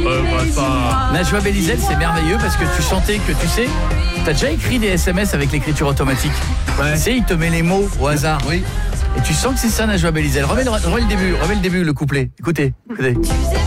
Najwa Belizel, c'est merveilleux parce que tu sentais que, tu sais, t'as déjà écrit des SMS avec l'écriture automatique. Tu sais, il te met les mots au hasard. Oui. Et tu sens que c'est ça, Najwa Belizel. Remets le début, le couplet. Écoutez. Tu faisais